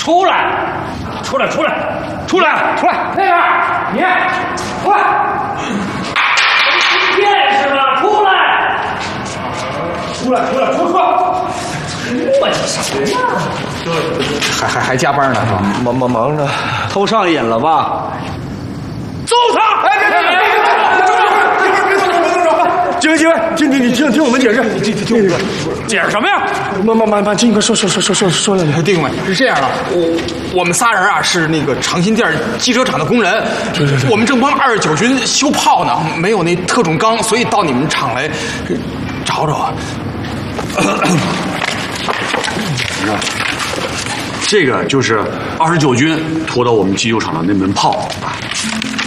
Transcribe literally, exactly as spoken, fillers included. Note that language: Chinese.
出来，出来，出来，出来，出来！那个，你出来！骗是吧？出来！出来，出来，出来！磨叽什么呀？ 还还还加班呢是吧？ 忙忙忙着， 偷上瘾了吧？揍他！ 哎，别别别别别别别！几位几位，听听你听听我们解释，听听听我们解释什么呀？ 慢慢慢慢，尽快说说说说说说两句。 弟兄们，是这样的，我我们仨人啊是那个长新店机车厂的工人， 对对对， 我们正帮二十九军修炮呢，没有那特种钢，所以到你们厂来找找。 这个就是二十九军拖到我们机油厂的那门炮啊。